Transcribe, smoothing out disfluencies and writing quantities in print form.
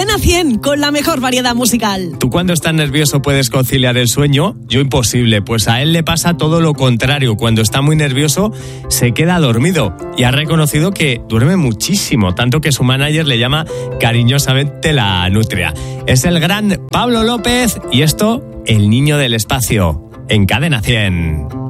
Cadena 100, con la mejor variedad musical. ¿Tú cuando estás nervioso puedes conciliar el sueño? Yo imposible, pues a él le pasa todo lo contrario. Cuando está muy nervioso se queda dormido y ha reconocido que duerme muchísimo, tanto que su manager le llama cariñosamente la nutria. Es el gran Pablo López y esto, El Niño del Espacio, en Cadena 100.